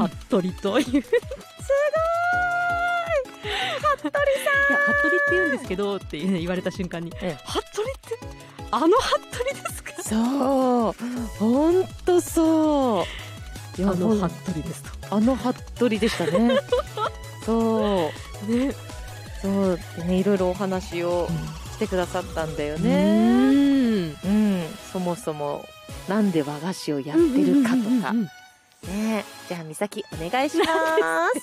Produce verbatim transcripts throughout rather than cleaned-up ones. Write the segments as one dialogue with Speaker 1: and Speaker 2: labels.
Speaker 1: 服部というすごーい
Speaker 2: 服部さん、
Speaker 1: いや服部って言うんですけどって言われた瞬間に、ええ、服部ってあの服部ですか？
Speaker 2: そうほんとそう
Speaker 1: あの服部ですと、
Speaker 2: あの服部でしたねそうね、そうでね、いろいろお話をしてくださったんだよね。うん、うん、そもそもなんで和菓子をやってるかとかね。じゃあ美咲お願いします。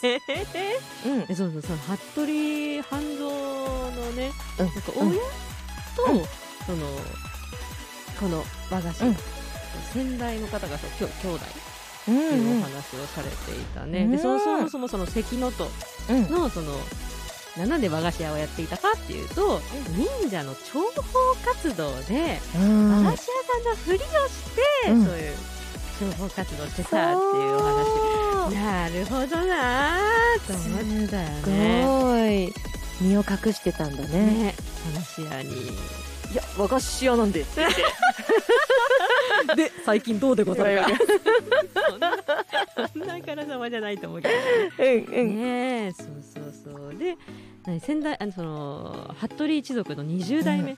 Speaker 1: うん、そうそうそう、服部半蔵のね、うん、なんか親と、うん、そのこの和菓子、うん、先代の方がそう兄弟っていうお話をされていたね。うんうん、でそもそもその関のとの、うん、そのなんで和菓子屋をやっていたかっていうと、忍者の諜報活動で、うん、和菓子屋さんのふりをして、うん、そういう諜報活動してたっていうお話。なるほどなと思ったよね。
Speaker 2: すごい身を隠してたんだね。
Speaker 1: ね、和菓子屋に、
Speaker 2: いや和菓子屋なんでって言って
Speaker 1: で最近どうでござるかそんなそんなからさまじゃないと思うけどね。うんうん、ね、そうそうそう。で先代あのその服部一族のにじゅう代目、うん、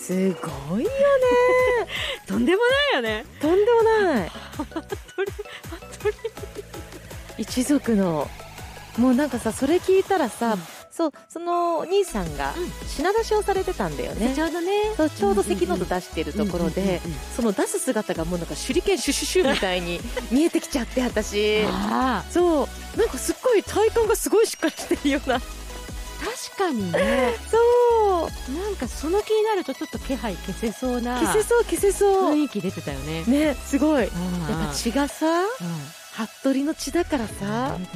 Speaker 2: すごいよね
Speaker 1: とんでもないよね。
Speaker 2: とんでもない
Speaker 1: 服部服部
Speaker 2: 一族のもうなんかさ、それ聞いたらさ、うん、そうそのお兄さんが品出しをされてたんだよね。
Speaker 1: うん、ちょうどね、
Speaker 2: そうちょうど関のと出してるところで、その出す姿がもうなんか手裏剣シュシュシュみたいに見えてきちゃって私あそうなんかすっごい体感がすごいしっかりしてるような。
Speaker 1: 確かにねそうなんかその気になるとちょっと気配消せそうな
Speaker 2: 消せそう消せそう
Speaker 1: 雰囲気出てたよね。
Speaker 2: ね、すごいやっぱ血がさ、うん、服部の血だからさ、うん、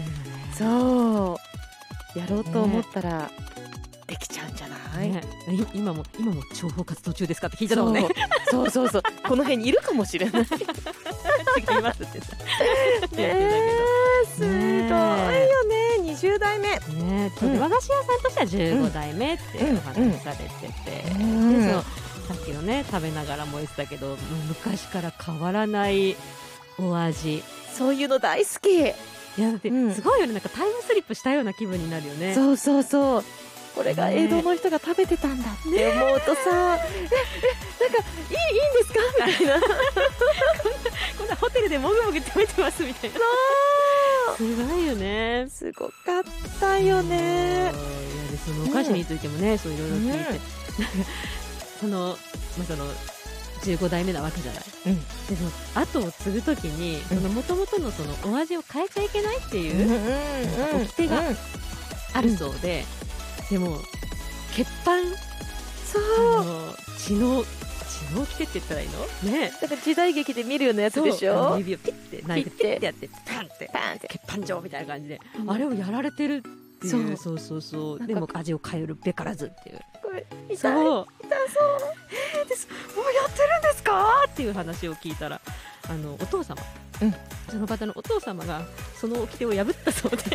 Speaker 2: そうやろうと思ったら、ね、できちゃうんじゃない、ね、
Speaker 1: 今も今も諜報活動中ですかって聞いてたもんね。
Speaker 2: そうそうそうこの辺にいるかもしれない違い
Speaker 1: ますってさ
Speaker 2: ねすごいよね、にじゅう代目、
Speaker 1: ね、うん、和菓子屋さんとしてはじゅうご代目ってお話されてて、うんうん、でそうさっきのね食べながらも言ってたけど昔から変わらないお味、
Speaker 2: そういうの大好き。い
Speaker 1: やだってすごいよね、なんかタイムスリップしたような気分になるよね。
Speaker 2: そうそうそう、これが江戸の人が食べてたんだって思うとさ、ね、ええなんかいいいいんですかみたいな
Speaker 1: こんなホテルでもぐもぐ食べてますみたいな。すごいよね。
Speaker 2: すごかったよね。いや
Speaker 1: でそのお菓子についてもね、うん、そういろいろ聞いて、うん、その、まあ、そのじゅうご代目なわけじゃない、うん、でその後を継ぐときにもともとのそのお味を変えちゃいけないっていう掟があるそうで、でも血板そう血の血の掟って言ったらいいのね。
Speaker 2: だから時代劇で見るようなやつでしょ。
Speaker 1: 指をピッてナイフピッてやってパンってパンって血板状みたいな感じで、うん、あれをやられてるっていう。そうそうそうそう。でも味を変えるべからずっていう。
Speaker 2: これ痛い
Speaker 1: そう
Speaker 2: 痛そう
Speaker 1: えー、ですもうやってるんですかっていう話を聞いたら、あのお父様、うん、その方のお父様がその掟を破ったそうで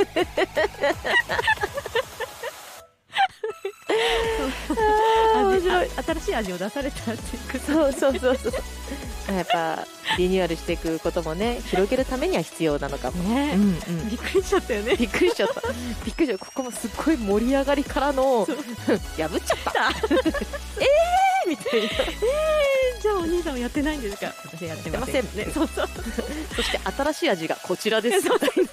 Speaker 1: 面白い、新しい味を出されたっていう
Speaker 2: そうそうそうそうやっぱリニューアルしていくこともね、広げるためには必要なのかも
Speaker 1: ね、うんうん、びっくりしちゃったよね。
Speaker 2: びっくりしちゃったびっくりしちゃった。ここもすっごい盛り上がりからの破っちゃったえーみたいな。え
Speaker 1: ー、じゃあお兄さんはやってないんですか。私やってませんね。そうそう
Speaker 2: そして新しい味がこちらですみたいな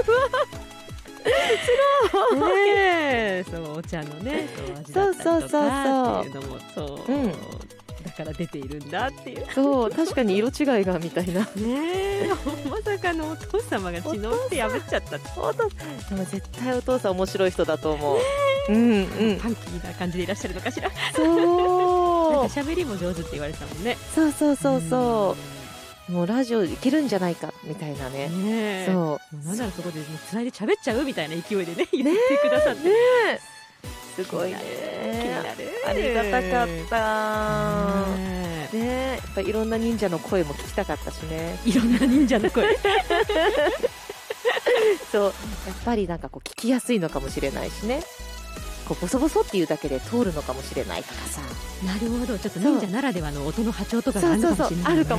Speaker 1: すごいね、そうお茶のね
Speaker 2: そう味だったりとか
Speaker 1: っていうのもそう、うん、だから出ているんだっていう。
Speaker 2: そう確かに色違いがみたいな
Speaker 1: ねまさかのお父様が血のって破っちゃったって。
Speaker 2: でも絶対お父さん面白い人だと思う。うんうん、
Speaker 1: ファンキーな感じでいらっしゃるのかしら。
Speaker 2: そう
Speaker 1: なんか喋りも上手って言われてたもんね。
Speaker 2: そうそうそうそう、もうラジオいけるんじゃないかみたいなね。ねそうも
Speaker 1: うなんならそこでつないで喋っちゃうみたいな勢いでね言ってくださって、
Speaker 2: ねすごいね、気になる、ありがたかったねね。やっぱいろんな忍者の声も聞きたかったしね。
Speaker 1: いろんな忍者の声
Speaker 2: そうやっぱりなんかこう聞きやすいのかもしれないしね。こうボソボソっていうだけで通るのかもしれないとかさ。
Speaker 1: なるほど、ちょっと忍者ならではの音の波長とかがあるのかもしれないね。